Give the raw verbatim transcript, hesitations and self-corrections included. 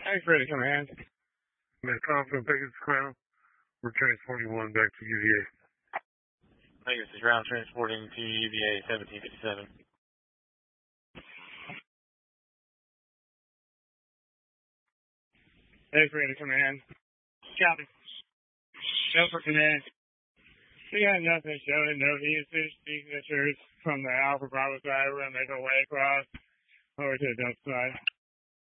Thanks for the command. Miss Confident Pickens Crown. We're transporting one back to U V A. Vegas is ground transporting to U V A seventeen fifty-seven. Thanks for the command. Copy. Show for command. We got nothing showing, no usage signatures from the Alpha Bravo side. We're going to make our way across over to the dump side.